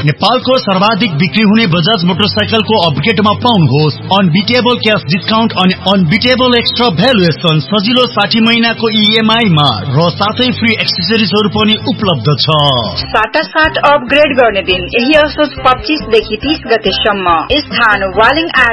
नेपालको सर्वाधिक बिक्री हुने बजाज मोटरसाइकलको अपग्रेडमा पाउनुहोस् अनबिटेबल क्याश डिस्काउन्ट अनि अनबिटेबल एक्स्ट्रा भ्यालुएसन सजिलो 60 महिनाको EMI मा र साथै फ्री एक्सेसरिजहरू पनि उपलब्ध छ। साटासाट अपग्रेड गर्ने दिन यही असोज 25 देखि 30 गतेसम्म। स्थान वालिङ